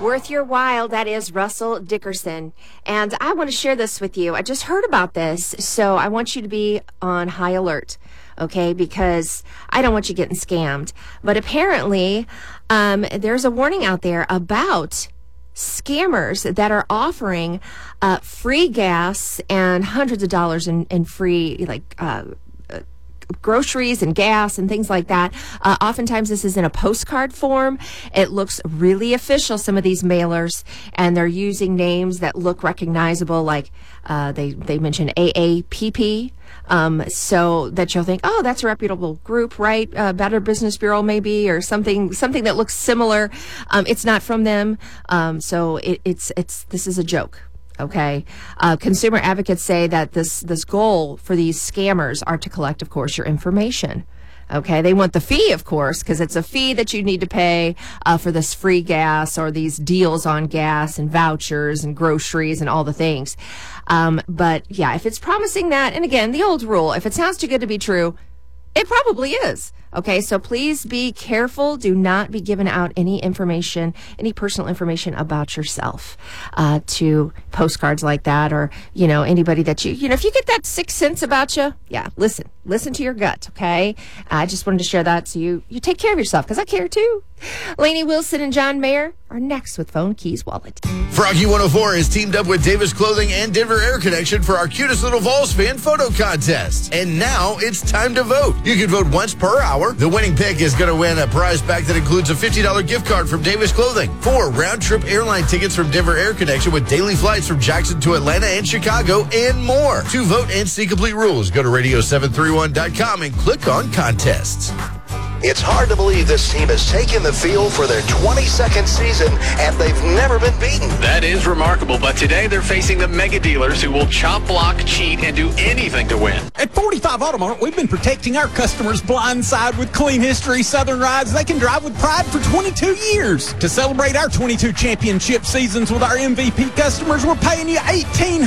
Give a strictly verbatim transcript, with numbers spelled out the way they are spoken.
Worth your while, that is Russell Dickerson. And I want to share this with you. I just heard about this, so I want you to be on high alert, okay? Because I don't want you getting scammed. But apparently, um, there's a warning out there about scammers that are offering uh, free gas and hundreds of dollars in, in free, like, uh, groceries and gas and things like that. Uh, oftentimes this is in a postcard form. It looks really official, some of these mailers, and they're using names that look recognizable, like uh, they, they mention A A P P, um, so that you'll think, oh, that's a reputable group, right? Uh, Better Business Bureau maybe, or something something that looks similar. Um, it's not from them, um, so it, it's it's this is a joke. Okay. Uh, consumer advocates say that this, this goal for these scammers are to collect, of course, your information. Okay. They want the fee, of course, because it's a fee that you need to pay uh, for this free gas or these deals on gas and vouchers and groceries and all the things. Um, but yeah, if it's promising that, and again, the old rule, if it sounds too good to be true, it probably is. Okay, so please be careful. Do not be giving out any information, any personal information about yourself uh, to postcards like that, or, you know, anybody that you, you know, if you get that sixth sense about you, yeah, listen, listen to your gut, okay? I just wanted to share that so you, you take care of yourself, because I care too. Lainey Wilson and John Mayer are next with Phone Keys Wallet. Froggy one oh four has teamed up with Davis Clothing and Denver Air Connection for our cutest little Vols fan photo contest. And now it's time to vote. You can vote once per hour. The winning pick is going to win a prize pack that includes a fifty dollars gift card from Davis Clothing, four round-trip airline tickets from Denver Air Connection with daily flights from Jackson to Atlanta and Chicago, and more. To vote and see complete rules, go to radio seven three one dot com and click on contests. It's hard to believe this team has taken the field for their twenty-second season, and they've never been beaten. That is remarkable, but today they're facing the mega dealers who will chop, block, cheat, and do anything to win. At forty-five Automart, we've been protecting our customers' blind side with clean history Southern rides they can drive with pride for twenty-two years. To celebrate our twenty-two championship seasons with our M V P customers, we're paying you eighteen